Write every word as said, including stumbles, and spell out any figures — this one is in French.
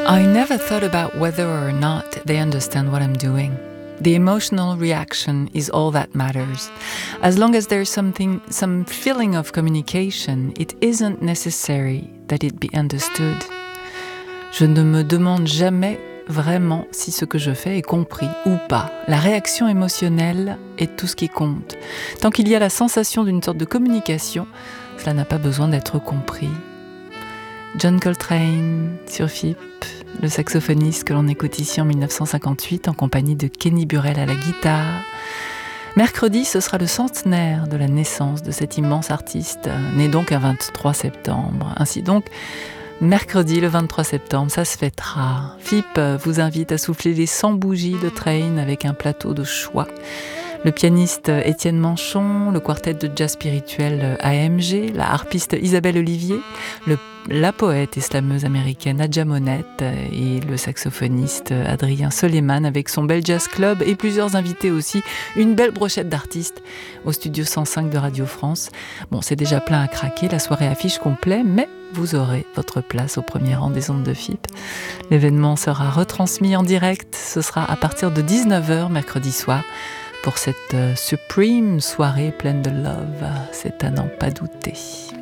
I never thought about whether or not they understand what I'm doing. The emotional reaction is all that matters. As long as there's something, some feeling of communication, it isn't necessary that it be understood. Je ne me demande jamais vraiment si ce que je fais est compris ou pas. La réaction émotionnelle est tout ce qui compte. Tant qu'il y a la sensation d'une sorte de communication, cela n'a pas besoin d'être compris. John Coltrane sur F I P, le saxophoniste que l'on écoute ici en dix-neuf cent cinquante-huit en compagnie de Kenny Burrell à la guitare. Mercredi, ce sera le centenaire de la naissance de cet immense artiste, né donc un vingt-trois septembre. Ainsi donc, mercredi, le vingt-trois septembre, ça se fêtera. F I P vous invite à souffler les cent bougies de Train avec un plateau de choix. Le pianiste Étienne Manchon, le quartet de jazz spirituel A M G, la harpiste Isabelle Olivier, le, la poète et slameuse américaine Nadja Monette et le saxophoniste Adrien Soleiman avec son bel jazz club et plusieurs invités aussi, une belle brochette d'artistes au studio cent cinq de Radio France. Bon, c'est déjà plein à craquer, la soirée affiche complet, mais vous aurez votre place au premier rang des ondes de F I P. L'événement sera retransmis en direct, ce sera à partir de dix-neuf heures mercredi soir. Pour cette euh, supreme soirée pleine de love, c'est à n'en pas douter.